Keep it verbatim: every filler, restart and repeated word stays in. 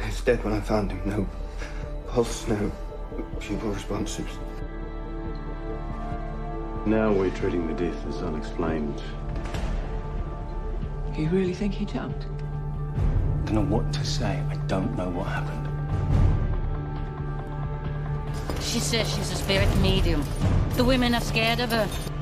He's dead when I found him. No pulse, no pupil responses. Now we're treating the death as unexplained. You really think he jumped? I don't know what to say. I don't know what happened. She says she's a spirit medium. The women are scared of her.